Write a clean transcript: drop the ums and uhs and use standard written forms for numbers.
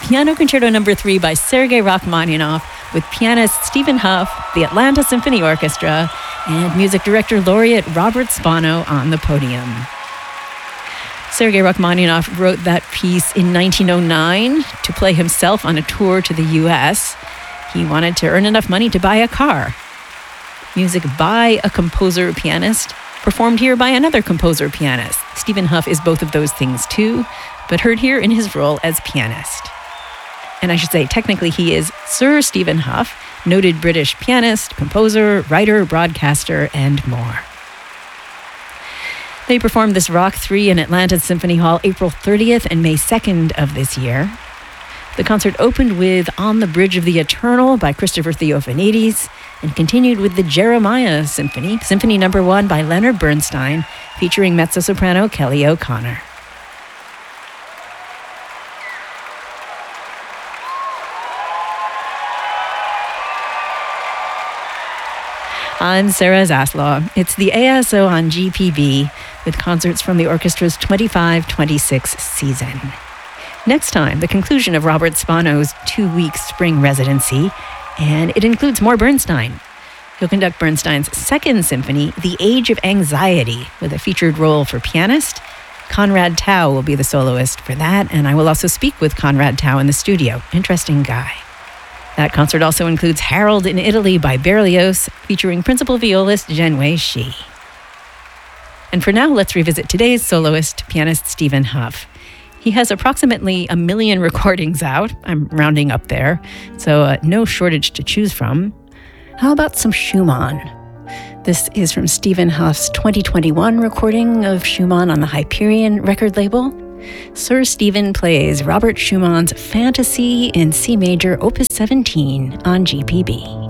Piano Concerto No. 3 by Sergei Rachmaninoff with pianist Stephen Huff, the Atlanta Symphony Orchestra, and music director laureate Robert Spano on the podium. Sergei Rachmaninoff wrote that piece in 1909 to play himself on a tour to the U.S. He wanted to earn enough money to buy a car. Music by a composer-pianist, performed here by another composer-pianist. Stephen Huff is both of those things too, but heard here in his role as pianist. And I should say, technically he is Sir Stephen Huff, noted British pianist, composer, writer, broadcaster, and more. They performed this Rock 3 in Atlanta Symphony Hall April 30th and May 2nd of this year. The concert opened with On the Bridge of the Eternal by Christopher Theophanides and continued with the Jeremiah Symphony, Symphony No. 1 by Leonard Bernstein, featuring mezzo-soprano Kelly O'Connor. I'm Sarah Zaslaw. It's the ASO on GPB with concerts from the orchestra's 25-26 season. Next time, the conclusion of Robert Spano's 2-week spring residency, and it includes more Bernstein. He'll conduct Bernstein's second symphony, The Age of Anxiety, with a featured role for pianist. Conrad Tao will be the soloist for that, and I will also speak with Conrad Tao in the studio. Interesting guy. That concert also includes Harold in Italy by Berlioz, featuring principal violist Zhenwei Shi. And for now, let's revisit today's soloist, pianist Stephen Huff. He has approximately 1 million recordings out. I'm rounding up there, so no shortage to choose from. How about some Schumann? This is from Stephen Huff's 2021 recording of Schumann on the Hyperion record label. Sir Stephen plays Robert Schumann's Fantasy in C major, Opus 17 on GPB.